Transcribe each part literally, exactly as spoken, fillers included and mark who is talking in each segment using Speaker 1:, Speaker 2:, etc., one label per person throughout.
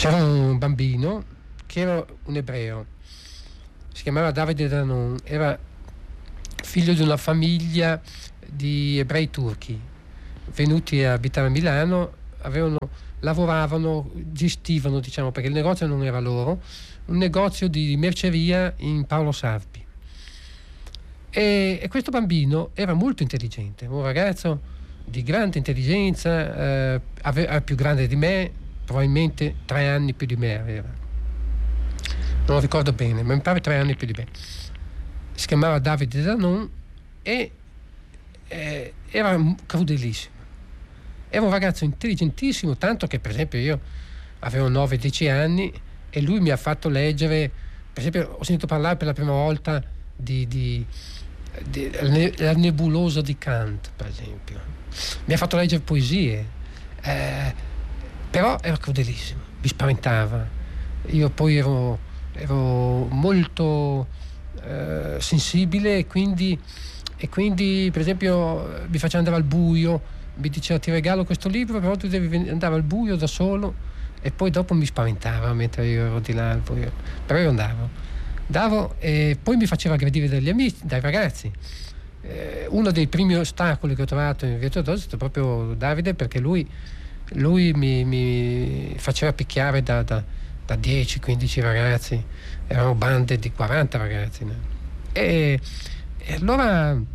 Speaker 1: c'era un bambino che era un ebreo, si chiamava Davide Danon, era figlio di una famiglia di ebrei turchi venuti a abitare a Milano, avevano, lavoravano, gestivano, diciamo, perché il negozio non era loro, un negozio di merceria in Paolo Sarpi. E, e questo bambino era molto intelligente, un ragazzo di grande intelligenza, eh, aveva, era più grande di me, probabilmente tre anni più di me aveva. Non lo ricordo bene, ma mi pare tre anni più di me. Si chiamava Davide Danon e eh, era crudelissimo. Era un ragazzo intelligentissimo, tanto che per esempio io avevo nove dieci anni e lui mi ha fatto leggere, per esempio ho sentito parlare per la prima volta di, di, di la nebulosa di Kant, per esempio. Mi ha fatto leggere poesie, eh, però era crudelissimo, mi spaventava. Io poi ero, ero molto eh, sensibile e quindi, e quindi per esempio mi faceva andare al buio, mi diceva ti regalo questo libro, però tu devi andare al buio da solo, e poi dopo mi spaventava mentre io ero di là al buio, però io andavo andavo e poi mi faceva aggredire dagli amici, dai ragazzi. Eh, uno dei primi ostacoli che ho trovato in Via Teodosio è stato proprio Davide, perché lui, lui mi, mi faceva picchiare da, da, da dieci quindici ragazzi, erano bande di quaranta ragazzi, no? e, e allora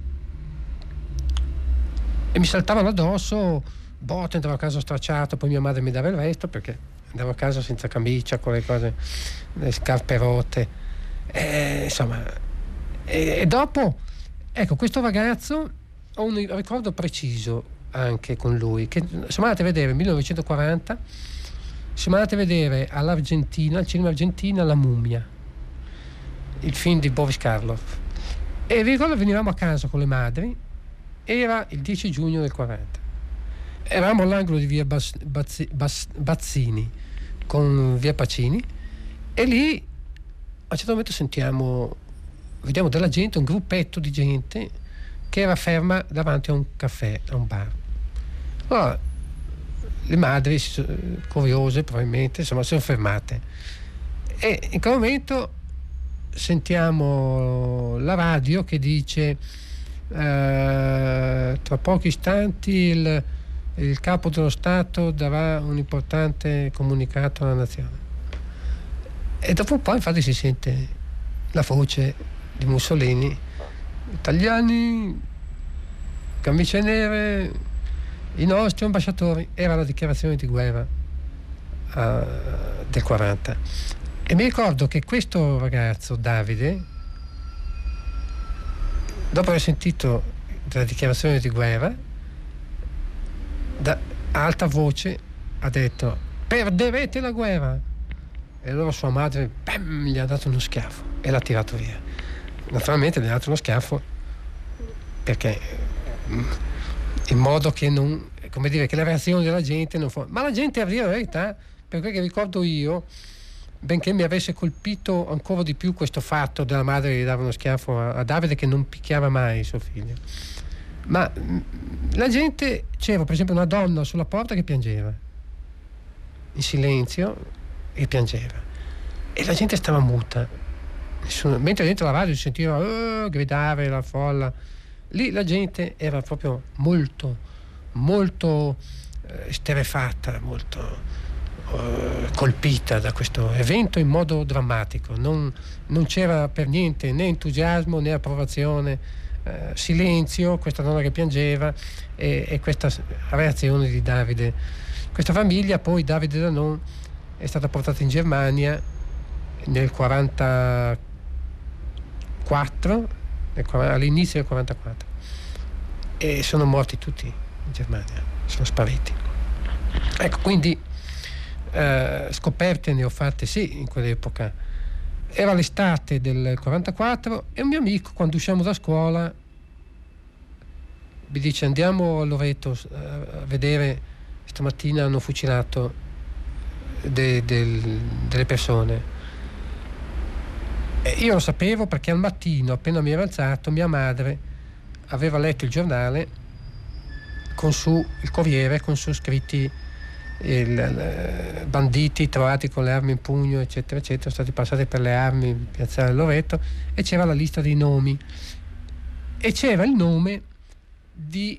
Speaker 1: e mi saltavano addosso, boh, andavo a casa stracciato, poi mia madre mi dava il resto perché andavo a casa senza camicia, con le cose, le scarpe rotte, e, insomma, e, e dopo, ecco, questo ragazzo ho un ricordo preciso anche con lui, che siamo andati a vedere nel millenovecentoquaranta, siamo andati a vedere all'Argentina, al cinema Argentina, La Mummia, il film di Boris Karloff, e vi ricordo venivamo a casa con le madri. Era il dieci giugno del quaranta, eravamo all'angolo di via Bas, Bazzi, Bas, Bazzini con via Pacini, e lì a un certo momento sentiamo, vediamo della gente, un gruppetto di gente che era ferma davanti a un caffè, a un bar. Allora le madri, curiose probabilmente, insomma, si sono fermate, e in quel momento sentiamo la radio che dice Uh, tra pochi istanti il, il capo dello Stato darà un importante comunicato alla nazione, e dopo un po' infatti si sente la voce di Mussolini: italiani, camicie nere, i nostri ambasciatori. Era la dichiarazione di guerra uh, del quaranta, e mi ricordo che questo ragazzo Davide, dopo aver sentito la dichiarazione di guerra, da alta voce ha detto: perderete la guerra. E allora sua madre bam, gli ha dato uno schiaffo e l'ha tirato via. Naturalmente gli ha dato uno schiaffo perché, in modo che non, come dire, che la reazione della gente non fu. Ma la gente, a dire la verità, per quel che ricordo io, benché mi avesse colpito ancora di più questo fatto della madre che dava uno schiaffo a, a Davide, che non picchiava mai suo figlio, ma mh, la gente, c'era per esempio una donna sulla porta che piangeva in silenzio, e piangeva, e la gente stava muta. Nessuno, mentre dentro la radio si sentiva oh, gridare la folla, lì la gente era proprio molto molto eh, esterrefatta, molto colpita da questo evento in modo drammatico. Non, non c'era per niente né entusiasmo né approvazione, eh, silenzio, questa donna che piangeva, e, e questa reazione di Davide. Questa famiglia poi, Davide Danon, è stata portata in Germania nel quarantaquattro, all'inizio del quarantaquattro, e sono morti tutti in Germania, sono spariti. Ecco, quindi Uh, scoperte ne ho fatte sì in quell'epoca. Era l'estate del quarantaquattro e un mio amico, quando usciamo da scuola, mi dice: andiamo a Loreto uh, a vedere, stamattina hanno fucilato de, del, delle persone. E io lo sapevo perché al mattino, appena mi ero alzato, mia madre aveva letto il giornale con su il Corriere, con su scritti il, il, banditi trovati con le armi in pugno, eccetera, eccetera, sono stati passati per le armi in piazzale Loreto, e c'era la lista dei nomi, e c'era il nome di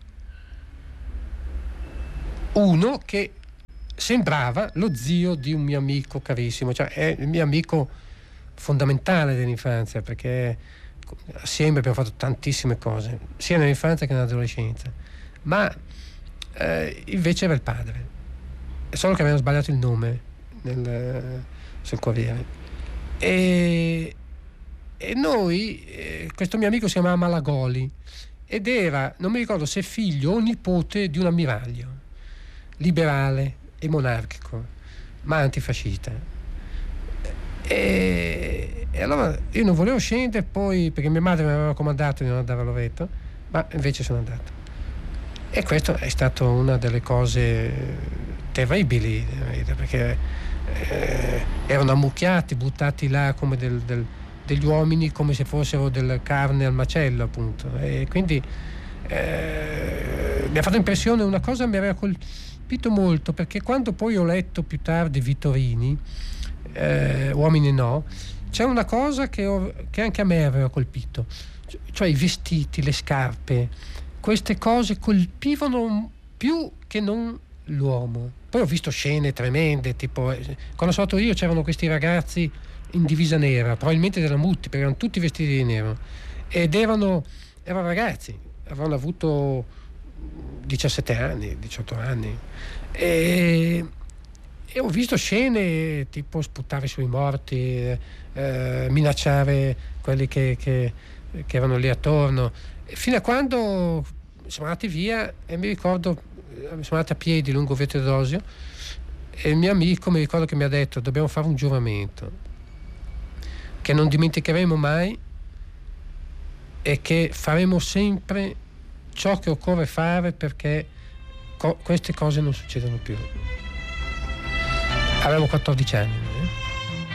Speaker 1: uno che sembrava lo zio di un mio amico carissimo, cioè è il mio amico fondamentale dell'infanzia, perché assieme abbiamo fatto tantissime cose sia nell'infanzia che nell'adolescenza, ma eh, invece era il padre, solo che avevano sbagliato il nome nel, sul Corriere, e, e noi eh, questo mio amico si chiamava Malagoli ed era, non mi ricordo se figlio o nipote di un ammiraglio liberale e monarchico, ma antifascista. E, e allora io non volevo scendere, poi perché mia madre mi aveva comandato di non andare a Loreto, ma invece sono andato, e questo è stata una delle cose terribili, perché eh, erano ammucchiati, buttati là come del, del, degli uomini, come se fossero del carne al macello, appunto, e quindi eh, mi ha fatto impressione una cosa, mi aveva colpito molto, perché quando poi ho letto più tardi Vittorini, eh, Uomini no, c'è una cosa che, ho, che anche a me aveva colpito, cioè i vestiti, le scarpe, queste cose colpivano più che non l'uomo. Poi ho visto scene tremende, tipo quando sono stato io c'erano questi ragazzi in divisa nera, probabilmente della Mutti, perché erano tutti vestiti di nero, ed erano, erano ragazzi, avevano avuto diciassette anni, diciotto anni, e, e ho visto scene tipo sputare sui morti, eh, minacciare quelli che, che, che erano lì attorno, fino a quando siamo andati via, e mi ricordo siamo andati a piedi lungo Via Teodosio, e il mio amico mi ricordo che mi ha detto: dobbiamo fare un giuramento che non dimenticheremo mai e che faremo sempre ciò che occorre fare perché co- queste cose non succedono più. Avevamo quattordici anni.